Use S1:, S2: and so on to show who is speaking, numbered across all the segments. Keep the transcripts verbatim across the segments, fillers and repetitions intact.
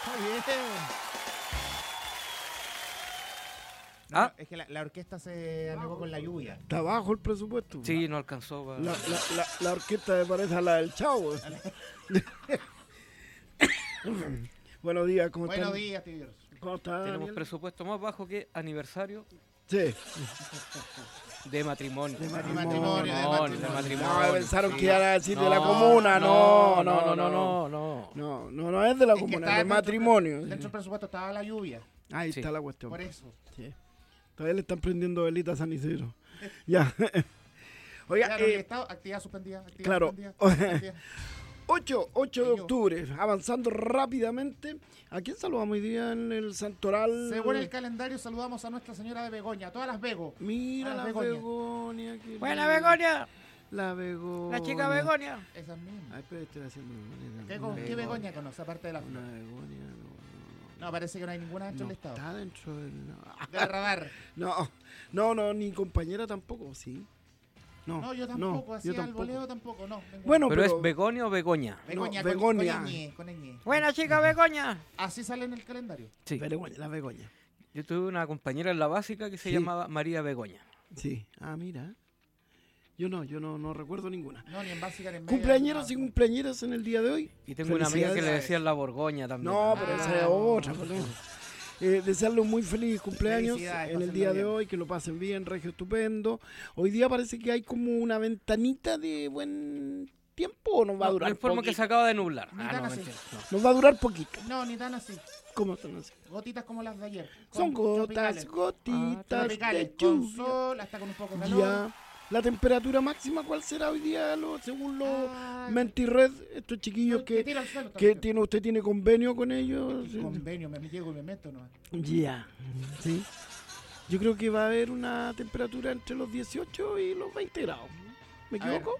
S1: Está bien. No,
S2: ¿Ah?
S1: es que la, la orquesta se anegó con la lluvia.
S3: Está bajo el presupuesto.
S2: Sí, no alcanzó. Pa...
S3: La, la, la, la orquesta me parece a la del Chavo. Buenos días, ¿cómo están?
S1: Buenos días, tíos.
S3: ¿Cómo está,
S2: Tenemos
S3: Daniel?
S2: presupuesto más bajo que aniversario
S3: Sí.
S2: de matrimonio.
S3: De
S1: De
S3: matrimonio.
S1: matrimonio, de
S2: No,
S1: matrimonio.
S2: de matrimonio.
S3: No, pensaron
S2: Sí.
S3: que iban a decir de la
S2: No,
S3: comuna. No, no, no,
S2: no,
S3: no.
S2: no.
S3: No, no, no es de la
S1: Es que
S3: comuna,
S1: estaba
S3: es de
S1: dentro-
S3: matrimonio.
S1: Dentro del presupuesto estaba la lluvia.
S3: Ahí
S2: Sí.
S3: está la cuestión.
S1: Por eso.
S3: Sí. Todavía le están prendiendo velitas a San Isidro. Ya. Oiga,
S1: Claro,
S3: eh,
S1: el estado, actividad suspendida. Actividad
S3: claro.
S1: suspendida, suspendida.
S3: ocho, ocho de
S1: Yo.
S3: octubre, avanzando rápidamente. ¿A quién saludamos hoy día en el santoral?
S1: Según el calendario, saludamos a Nuestra Señora de Begoña, a todas las Bego.
S3: Mira
S1: a
S3: la
S1: la
S3: Begonia.
S1: Begoña.
S3: qué
S2: Buena
S3: linda.
S2: Begoña,
S3: La Begonia.
S2: la chica Begonia.
S1: Esas mismas.
S3: Ay, pero estoy haciendo una-
S1: ¿Qué,
S3: una
S1: con- ¿Qué Begoña conoce, aparte de la
S3: Una
S1: flor?
S3: Begonia, no.
S1: No, parece que no hay ninguna dentro
S3: No
S1: del estado.
S3: está dentro del...
S1: Del radar.
S3: No, no, no, ni compañera tampoco, sí. No,
S1: No, yo tampoco, así
S3: yo
S1: al
S3: tampoco.
S1: voleo tampoco, no. ninguna.
S3: Bueno,
S2: Pero,
S3: pero,
S2: es Begonia o Begoña.
S1: Begoña,
S3: no,
S1: con,
S3: Begoña.
S1: con ñ, con ñ.
S2: Buena chica Begoña.
S1: Así sale en el calendario.
S2: Sí.
S3: Begoña, la Begoña.
S2: Yo tuve una compañera en la básica que se
S3: Sí.
S2: llamaba María Begoña.
S3: Sí, ah, mira. Yo no, yo no, no recuerdo ninguna.
S1: No, ni en básica ni en media.
S3: ¿Cumpleañeros
S1: no.
S3: y cumpleañeras en el día de hoy?
S2: Y tengo una amiga que le
S3: Felicidades.
S2: decían la Borgoña también.
S3: No, pero esa es
S1: Ah.
S3: otra. pues, no. Eh, desearle un muy feliz cumpleaños
S1: Felicidades,
S3: en el
S1: pásenlo
S3: día de
S1: bien.
S3: hoy, que lo pasen bien, regio estupendo. Hoy día parece que hay como una ventanita de buen tiempo o nos va a
S2: No,
S3: durar
S2: me informo que
S3: poquito?
S2: se acaba de nublar.
S1: Ni
S2: Ah,
S1: tan
S2: no,
S1: así.
S2: mentira, no.
S3: Nos va a durar poquito.
S1: No, ni tan así.
S3: ¿Cómo están así?
S1: Gotitas como las de ayer.
S3: Son
S1: con
S3: gotas,
S1: tropicales.
S3: gotitas
S1: Tropicales,
S3: de
S1: con
S3: lluvia.
S1: sol, hasta con un poco de calor.
S3: Ya. La temperatura máxima, ¿cuál será hoy día? Lo- según los
S1: Ah,
S3: Mentired, estos chiquillos
S1: no,
S3: que,
S1: tira al suelo
S3: que
S1: también.
S3: tiene, usted tiene convenio con ellos. Sí.
S1: Convenio, me llego y me meto, ¿no?
S3: Ya, sí. Yo creo que va a haber una temperatura entre los dieciocho y los veinte grados. ¿Me
S1: A ver,
S3: equivoco?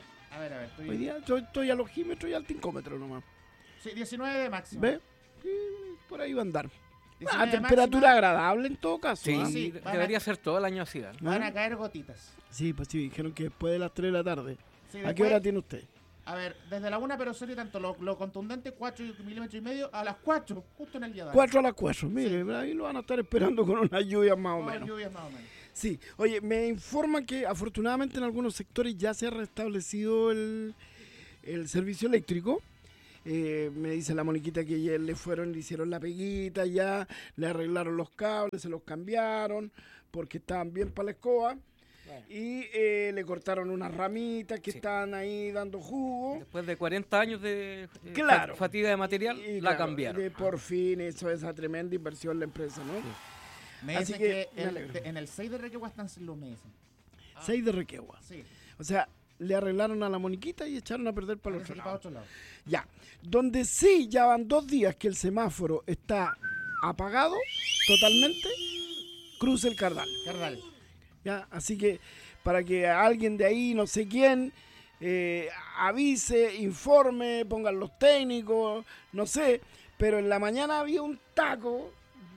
S1: A ver, a ver, estoy...
S3: Hoy día estoy, estoy al ojímetro y al tincómetro nomás.
S1: Sí, diecinueve de máximo.
S3: ¿Ve? Sí, por ahí va a andar.
S1: diecinueve
S3: Ah,
S1: de
S3: temperatura
S1: máxima,
S3: agradable en todo caso.
S2: Sí,
S3: ¿ah?
S1: Sí,
S2: de-
S1: van a-
S2: debería ser todo el año así. ¿eh?
S1: Van a caer gotitas.
S3: Sí, pues sí, dijeron que después de las tres de la tarde.
S1: Sí,
S3: ¿A qué
S1: después-
S3: hora tiene usted?
S1: A ver, desde la una, pero serio, tanto lo, lo contundente, cuatro milímetros y medio, a las cuatro, justo en el día de hoy.
S3: Cuatro a las cuatro. Mire, ahí lo van a estar esperando con unas lluvias más o
S1: Todas
S3: menos.
S1: lluvias más o menos.
S3: Sí, oye, me informan que afortunadamente en algunos sectores ya se ha restablecido el, el servicio eléctrico. Eh, me dice la Moniquita que ayer le fueron, le hicieron la peguita ya, le arreglaron los cables, se los cambiaron porque estaban bien para la escoba. Y eh, le cortaron unas ramitas que
S2: Sí.
S3: estaban ahí dando jugo.
S2: Después de cuarenta años de eh,
S3: Claro.
S2: fa- fatiga de material,
S3: Y
S2: la
S3: claro,
S2: cambiaron.
S3: de por fin hizo esa tremenda inversión la empresa, ¿no?
S1: Me
S3: Así
S1: dicen
S3: que
S1: que,
S3: me
S1: el-
S3: alegro.
S1: de- en el seis de Requehua están sin luz, me dicen.
S3: Seis de Requehua.
S1: Sí.
S3: O sea, le arreglaron a la Moniquita y echaron a perder para el
S1: Parece
S3: otro
S1: que para
S3: lado.
S1: otro lado.
S3: Ya, donde sí ya van dos días que el semáforo está apagado totalmente, cruce el Cardal.
S1: Cardal.
S3: Ya, así que para que alguien de ahí, no sé quién, eh, avise, informe, pongan los técnicos, no sé, pero en la mañana había un taco,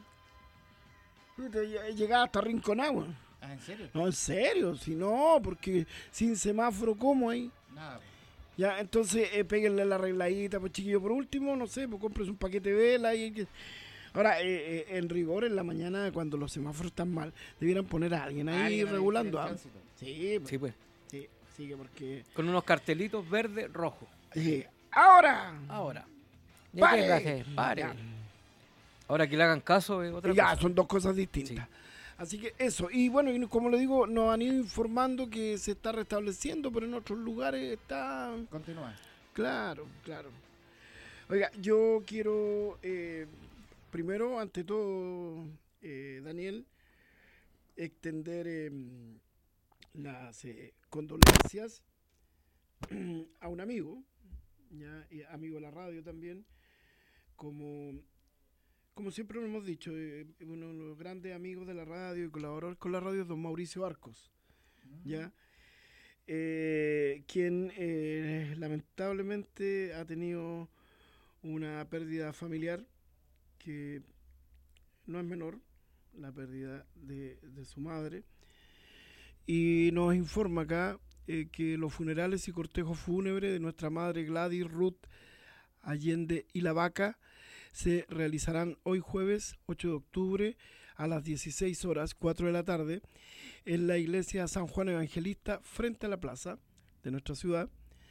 S3: puta, ll- llegaba hasta Rinconagua.
S1: Ah, ¿en serio?
S3: No, en serio, si no, porque sin semáforo, ¿cómo ahí?
S1: Nada.
S3: Ya, entonces eh, péguenle la arregladita, pues chiquillo, por último, no sé, pues compres un paquete de vela y... que- Ahora, eh, eh, en rigor, en la mañana, cuando los semáforos están mal, debieran poner a alguien ahí
S1: Alguien a
S3: regulando.
S1: dirigir el
S3: ¿ah?
S1: tránsito.
S3: Sí, pues,
S2: Sí, pues.
S3: sí, sí, que porque...
S2: Con unos cartelitos verde, rojo.
S3: eh, ¡ahora!
S2: Ahora.
S3: ¡Pare!
S2: Deténgase, pare.
S3: Ya.
S2: Ahora que le hagan caso es otra
S3: Ya,
S2: cosa.
S3: son dos cosas distintas. Así que eso, y bueno, y como le digo, nos han ido informando que se está restableciendo, pero en otros lugares está...
S1: Continúa.
S3: Claro, claro. Oiga, yo quiero, eh, primero, ante todo, eh, Daniel, extender eh, las eh, condolencias a un amigo, ya, y amigo de la radio también, como, como siempre lo hemos dicho, eh, uno de los grandes amigos de la radio y colaborador con la radio es don Mauricio Arcos, ¿ya? Eh, quien eh, lamentablemente ha tenido una pérdida familiar que no es menor, la pérdida de, de su madre, y nos informa acá eh, que los funerales y cortejos fúnebres de nuestra madre Gladys Ruth Allende y la Vaca se realizarán hoy jueves ocho de octubre a las dieciséis horas, cuatro de la tarde, en la iglesia San Juan Evangelista frente a la plaza de nuestra ciudad.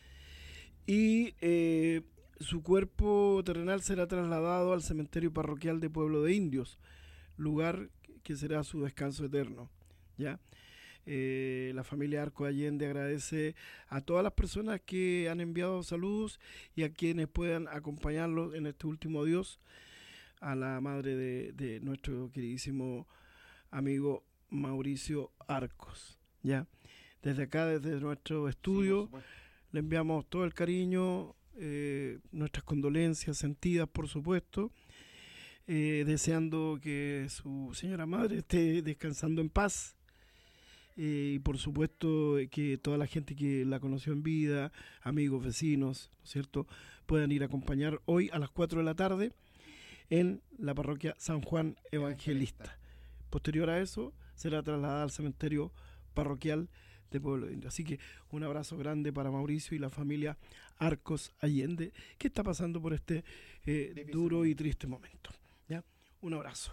S3: Y eh, su cuerpo terrenal será trasladado al cementerio parroquial de Pueblo de Indios, lugar que será su descanso eterno, ¿ya? Eh, la familia Arcos Allende agradece a todas las personas que han enviado saludos y a quienes puedan acompañarlos en este último adiós a la madre de, de nuestro queridísimo amigo Mauricio Arcos, ¿ya? Desde acá, desde nuestro estudio, sí, le enviamos todo el cariño, eh, nuestras condolencias sentidas, por supuesto, eh, deseando que su señora madre esté descansando en paz. Eh, y por supuesto que toda la gente que la conoció en vida, amigos, vecinos, ¿no es cierto?, puedan ir a acompañar hoy a las cuatro de la tarde en la parroquia San Juan Evangelista. Posterior a eso, será trasladada al cementerio parroquial de Pueblo de Indios. Así que un abrazo grande para Mauricio y la familia Arcos Allende, que está pasando por este eh, duro y triste momento, ¿ya? Un abrazo.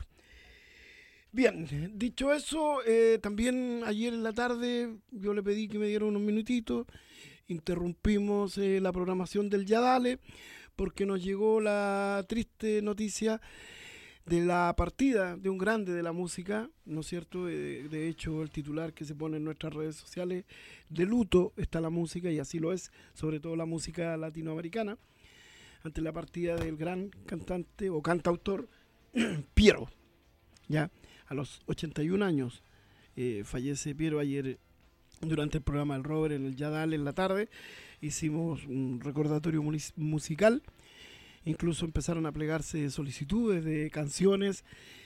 S3: Bien, dicho eso, eh, también ayer en la tarde yo le pedí que me diera unos minutitos, interrumpimos eh, la programación del Yadale porque nos llegó la triste noticia de la partida de un grande de la música, ¿no es cierto? Eh, de hecho, el titular que se pone en nuestras redes sociales, de luto está la música, y así lo es, sobre todo la música latinoamericana, ante la partida del gran cantante o cantautor Piero, ¿ya? A los ochenta y un años eh, fallece Piero. Ayer, durante el programa del Robert en el Yadal en la tarde, hicimos un recordatorio musical. Incluso empezaron a plegarse solicitudes de canciones.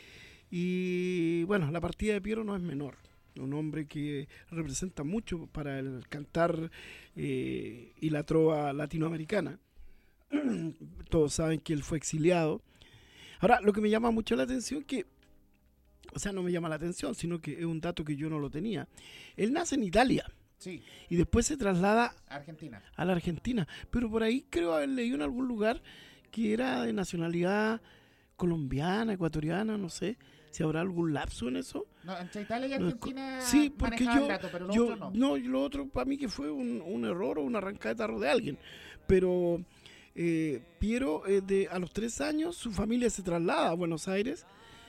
S3: Y bueno, la partida de Piero no es menor. Un hombre que representa mucho para el cantar eh, y la trova latinoamericana. Todos saben que él fue exiliado. Ahora, lo que me llama mucho la atención es que, o sea, no me llama la atención, sino que es un dato que yo no lo tenía. Él nace en Italia.
S1: Sí.
S3: Y después se traslada
S1: Argentina.
S3: a la Argentina. Pero por ahí creo haber leído en algún lugar que era de nacionalidad colombiana, ecuatoriana, no sé. Si habrá algún lapso en eso.
S1: No, entre Italia y Argentina
S3: no, sí, porque yo,
S1: el dato, pero lo
S3: yo
S1: otro no.
S3: no, lo otro para mí que fue un, un error o una arrancada de tarro de alguien. Pero eh, Piero, eh, de, a los tres años, su familia se traslada a Buenos Aires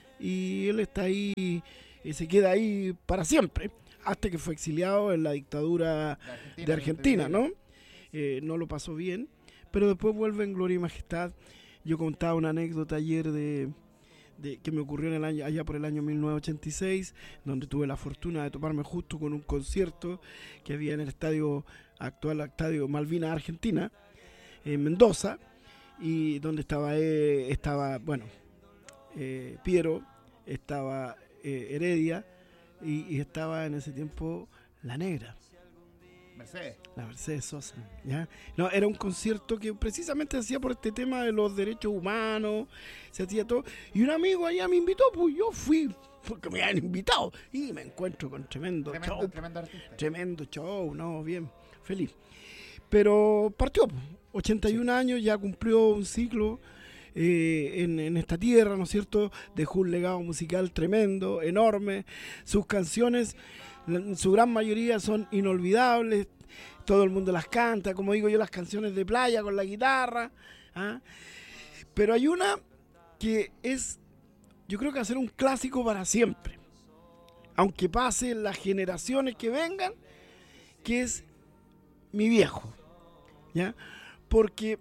S3: y él está ahí, eh, se queda ahí para siempre, hasta que fue exiliado en la dictadura de Argentina, de Argentina ¿no? Eh, no lo pasó bien, pero después vuelve en gloria y majestad. Yo contaba una anécdota ayer de, de que me ocurrió en el año, allá por el año mil novecientos ochenta y seis, donde tuve la fortuna de toparme justo con un concierto que había en el estadio actual, estadio Malvinas Argentina, en Mendoza, y donde estaba, eh, estaba bueno, eh, Piero, estaba eh, Heredia, y, y estaba en ese tiempo La Negra.
S1: Mercedes.
S3: La Mercedes Sosa, ¿ya? No, era un concierto que precisamente se hacía por este tema de los derechos humanos, se hacía todo, y un amigo allá me invitó, pues yo fui, porque me habían invitado, y me encuentro con tremendo,
S1: tremendo
S3: show,
S1: tremendo artista.
S3: Tremendo show, no, bien, feliz. Pero partió, ochenta y un sí. años, ya cumplió un ciclo eh, en, en esta tierra, ¿no es cierto? Dejó un legado musical tremendo, enorme, sus canciones, en su gran mayoría son inolvidables, todo el mundo las canta, como digo yo, las canciones de playa con la guitarra, ¿ah? Pero hay una que es, yo creo que va a ser un clásico para siempre, aunque pasen las generaciones que vengan, que es Mi Viejo, ¿ya? Porque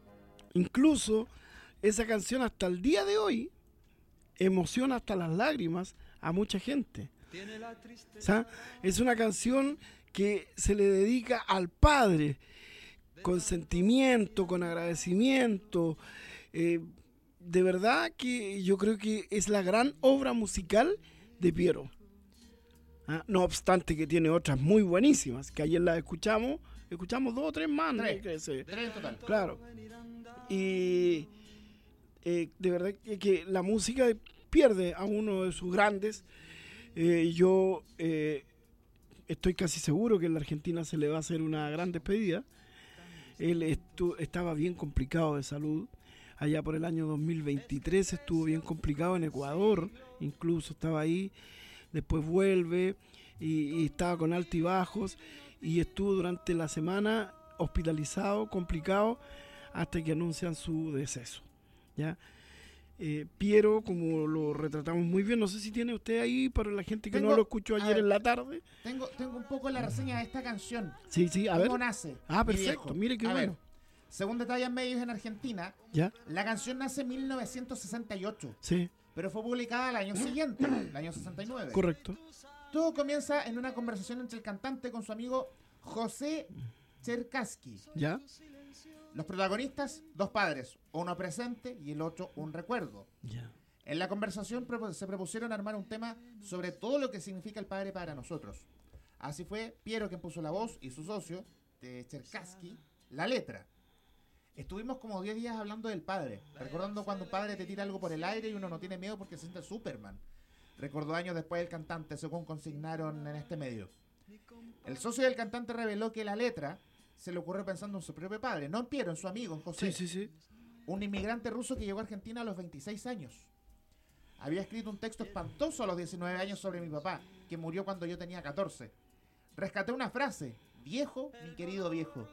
S3: incluso esa canción hasta el día de hoy emociona hasta las lágrimas a mucha gente. O sea, es una canción que se le dedica al padre con sentimiento, con agradecimiento. Eh, de verdad que yo creo que es la gran obra musical de Piero. ¿Ah? No obstante que tiene otras muy buenísimas, que ayer las escuchamos, escuchamos dos o tres más.
S1: Tres,
S3: que se,
S1: tres en total.
S3: Claro. Y eh, de verdad que, que la música pierde a uno de sus grandes. Eh, yo eh, estoy casi seguro que en la Argentina se le va a hacer una gran despedida. Él estu- estaba bien complicado de salud. allá por el año dos mil veintitrés, estuvo bien complicado en Ecuador, incluso estaba ahí, después vuelve y, y estaba con altibajos y estuvo durante la semana hospitalizado, complicado, hasta que anuncian su deceso, ¿ya? Eh, Piero, como lo retratamos muy bien, no sé si tiene usted ahí para la gente que
S1: Tengo-
S3: no lo escuchó
S1: a
S3: ayer
S1: ver.
S3: en la tarde.
S1: Tengo, tengo un poco la reseña de esta canción.
S3: Sí, sí, a ver.
S1: ¿Cómo nace?
S3: Ah,
S1: mi
S3: perfecto,
S1: viejo?
S3: mire qué
S1: A
S3: bueno.
S1: ver, según detallan medios en Argentina,
S3: ¿Ya?
S1: la canción nace en mil novecientos sesenta y ocho,
S3: Sí,
S1: pero fue publicada el año siguiente, el año sesenta y nueve.
S3: correcto.
S1: Todo comienza en una conversación entre el cantante con su amigo José Cherkassky.
S3: ¿Ya?
S1: Los protagonistas, dos padres, uno presente y el otro un recuerdo.
S3: Ya.
S1: En la conversación propu- se propusieron armar un tema sobre todo lo que significa el padre para nosotros. Así fue Piero quien puso la voz y su socio, de Cherkassky, la letra. Estuvimos como diez días hablando del padre, recordando cuando un padre te tira algo por el aire y uno no tiene miedo porque se siente Superman. Recordó años después el cantante, según consignaron en este medio. El socio del cantante reveló que la letra se le ocurrió pensando en su propio padre, no en Piero, en su amigo, en José.
S3: Sí, sí, sí.
S1: Un inmigrante ruso que llegó a Argentina a los veintiséis años. Había escrito un texto espantoso a los diecinueve años sobre mi papá, que murió cuando yo tenía catorce. Rescaté una frase, viejo, mi querido viejo.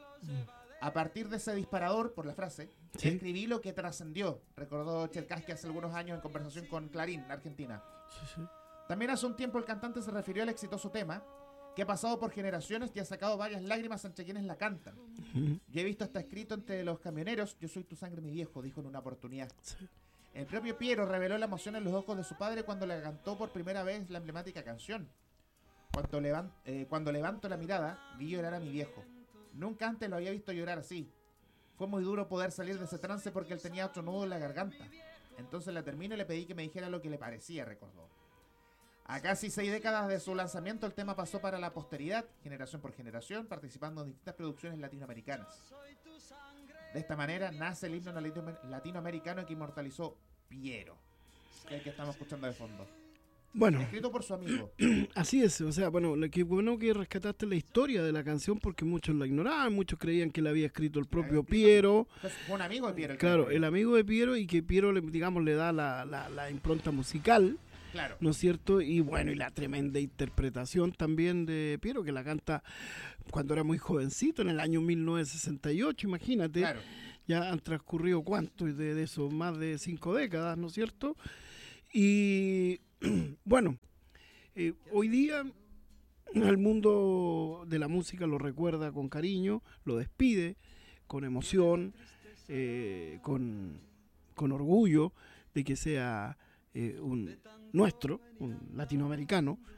S1: A partir de ese disparador, por la frase,
S3: Sí.
S1: escribí lo que trascendió, recordó Cherkassky hace algunos años en conversación con Clarín, Argentina.
S3: Sí, sí.
S1: También hace un tiempo el cantante se refirió al exitoso tema, que ha pasado por generaciones y ha sacado varias lágrimas entre quienes la cantan.
S3: Ujú.
S1: Yo he visto hasta escrito entre los camioneros, yo soy tu sangre, mi viejo, dijo en una oportunidad.
S3: Sí.
S1: El propio Piero reveló la emoción en los ojos de su padre cuando le cantó por primera vez la emblemática canción. Cuando, levan- eh, cuando levanto la mirada, vi llorar a mi viejo. Nunca antes lo había visto llorar así. Fue muy duro poder salir de ese trance porque él tenía otro nudo en la garganta. Entonces la terminé y le pedí que me dijera lo que le parecía, recordó. A casi seis décadas de su lanzamiento, el tema pasó para la posteridad, generación por generación, participando en distintas producciones latinoamericanas. De esta manera nace el himno latino- latinoamericano que inmortalizó Piero, el que estamos escuchando de fondo.
S3: Bueno,
S1: Escrito por su amigo.
S3: así es, o sea, bueno, lo que bueno que rescataste la historia de la canción porque muchos la ignoraban, muchos creían que la había escrito el propio Piero,
S1: Fue fue un amigo de Piero. el que
S3: claro,
S1: lo escribió.
S3: el amigo de Piero y que Piero, le, digamos, le da la, la, la impronta musical,
S1: Claro.
S3: ¿no es cierto? Y bueno, y la tremenda interpretación también de Piero, que la canta cuando era muy jovencito, en el año mil novecientos sesenta y ocho, imagínate.
S1: Claro.
S3: Ya han transcurrido cuánto de, de eso, más de cinco décadas, ¿no es cierto? Y bueno, eh, hoy día el mundo de la música lo recuerda con cariño, lo despide con emoción, eh, con, con orgullo de que sea eh, un nuestro, un latinoamericano,